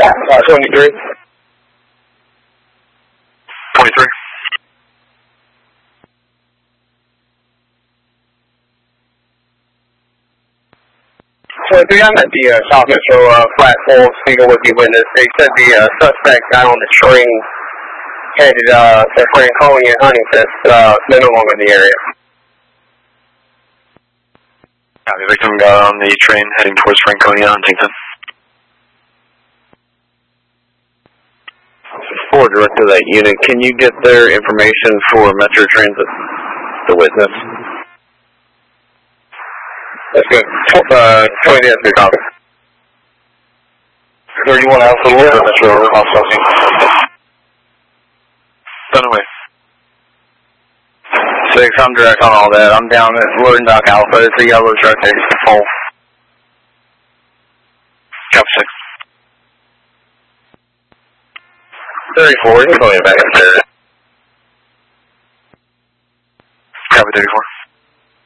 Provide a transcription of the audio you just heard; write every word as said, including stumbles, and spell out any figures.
Uh, twenty-three. twenty-three. twenty-three, I'm at the uh, South Metro uh, platform speaking with the witness. They said the uh, suspect got on the train headed uh, to Franconia and Huntington, uh, they're no longer in the area. Yeah, the victim got on the train heading towards Franconia and Huntington. For director of that unit, can you get their information for Metro Transit, the witness? That's good. Uh, twenty, that's good copy. thirty-one Alpha, Metro, cross-talking. Dunaway. Six, I'm direct on all that. I'm down at loading dock Alpha. It's a yellow truck there. Full. Copy six. thirty-four, you're going back up there. Copy thirty-four.